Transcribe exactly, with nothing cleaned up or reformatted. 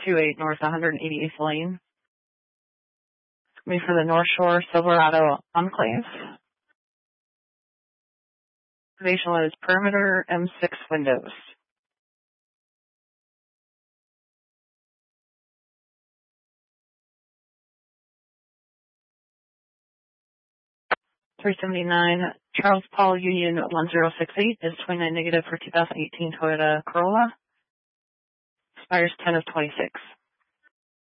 two eight North one hundred eighty-eighth Lane. It's going to be for the North Shore Silverado Enclave. Activation is perimeter M six windows. three seventy-nine Charles Paul Union one zero six eight is twenty-nine negative for two thousand eighteen Toyota Corolla. Expires ten of twenty-six.